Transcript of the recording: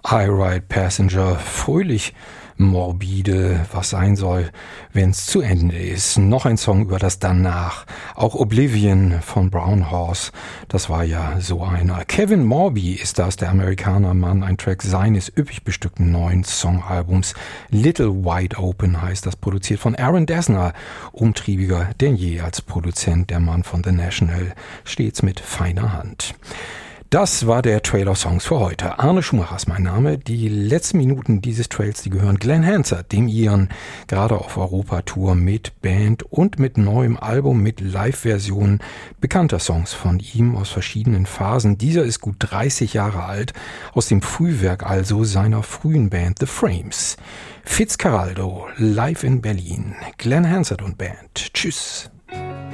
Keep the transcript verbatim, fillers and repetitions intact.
I Ride Passenger, fröhlich, morbide, was sein soll, wenn's zu Ende ist. Noch ein Song über das Danach. Auch Oblivion von Brown Horse, das war ja so einer. Kevin Morby ist das, der Amerikaner-Mann, ein Track seines üppig bestückten neuen Songalbums. Little Wide Open heißt das, produziert von Aaron Dessner, umtriebiger denn je als Produzent, der Mann von The National, stets mit feiner Hand. Das war der Trail of Songs für heute. Arne Schumacher ist mein Name. Die letzten Minuten dieses Trails, die gehören Glenn Hansard, dem Iren, gerade auf Europatour mit Band und mit neuem Album mit Live-Versionen bekannter Songs von ihm aus verschiedenen Phasen. Dieser ist gut dreißig Jahre alt, aus dem Frühwerk also seiner frühen Band The Frames. Fitzcarraldo, live in Berlin. Glenn Hansard und Band. Tschüss.